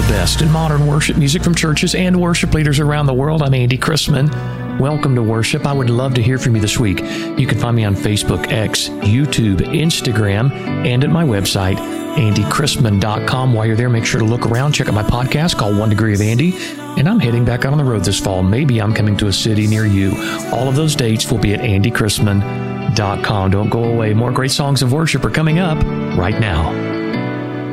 best in modern worship music from churches and worship leaders around the world. I'm Andy Chrisman. Welcome to worship. I would love to hear from you this week. You can find me on Facebook, X, YouTube, Instagram, and at my website, andychrisman.com. While you're there, make sure to look around, check out my podcast called 1 Degree of Andy, and I'm heading back out on the road this fall. Maybe I'm coming to a city near you. All of those dates will be at andychrisman.com. Don't go away. More great songs of worship are coming up right now.